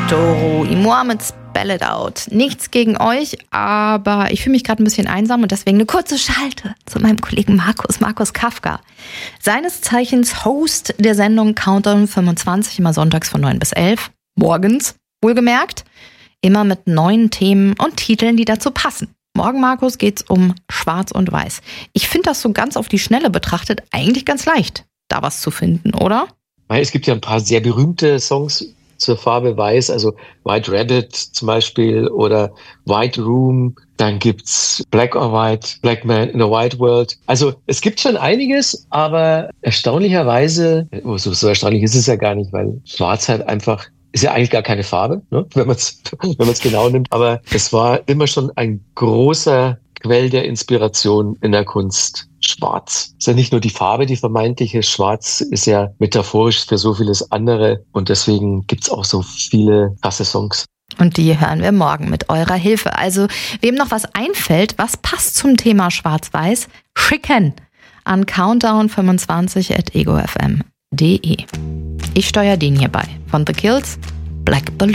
Doro Imoa mit Spell It Out. Nichts gegen euch, aber ich fühle mich gerade ein bisschen einsam und deswegen eine kurze Schalte zu meinem Kollegen Markus Kafka. Seines Zeichens Host der Sendung Countdown 25, immer sonntags von 9 bis 11. Morgens, wohlgemerkt. Immer mit neuen Themen und Titeln, die dazu passen. Morgen, Markus, geht's um Schwarz und Weiß. Ich finde das so ganz auf die Schnelle betrachtet eigentlich ganz leicht, da was zu finden, oder? Es gibt ja ein paar sehr berühmte Songs zur Farbe Weiß, also White Rabbit zum Beispiel oder White Room. Dann gibt's Black or White, Black Man in a White World. Also es gibt schon einiges, aber erstaunlicherweise, so erstaunlich ist es ja gar nicht, weil Schwarz halt einfach ist ja eigentlich gar keine Farbe, ne? wenn man es genau nimmt. Aber es war immer schon ein großer Quell der Inspiration in der Kunst. Schwarz. Ist ja nicht nur die Farbe, die vermeintliche. Schwarz ist ja metaphorisch für so vieles andere. Und deswegen gibt's auch so viele krasse Songs. Und die hören wir morgen mit eurer Hilfe. Also wem noch was einfällt, was passt zum Thema Schwarz-Weiß, schicken an countdown25@egofm.de. Ich steuere den hierbei. Von The Kills, Black Balloon.